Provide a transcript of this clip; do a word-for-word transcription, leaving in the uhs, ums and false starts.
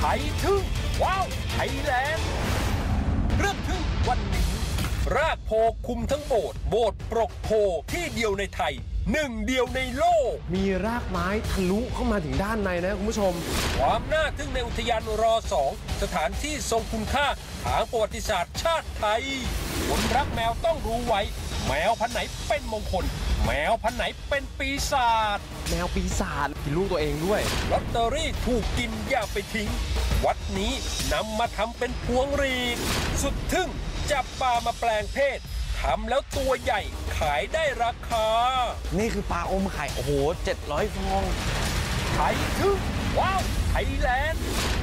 ไทยทึ่งว้าวไทยแลนด์เรื่องทึ่งวันนี้รากโพคุมทั้งโบสถ์โบสถ์ปรกโพที่เดียวในไทยหนึ่งเดียวในโลกมีรากไม้ทะลุเข้ามาถึงด้านในนะคุณผู้ชมความน่าทึ่งในอุทยานรอสองสถานที่ทรงคุณค่าทางประวัติศาสตร์ชาติไทยคนรักแมวต้องรู้ไว้แมวพันธุ์ไหนเป็นมงคลแมวพันธุ์ไหนเป็นปีศาจแมวปีศาจกินลูกตัวเองด้วยลอตเตอรี่ถูกกินอย่าไปทิ้งวัดนี้นำมาทำเป็นพวงหรีดสุดทึ่งจับปลามาแปลงเพศทำแล้วตัวใหญ่ขายได้ราคานี่คือปลาอมไข่โอ้โหเจ็ดร้อยฟองไทยทึ่งว้าวไทยแลนด์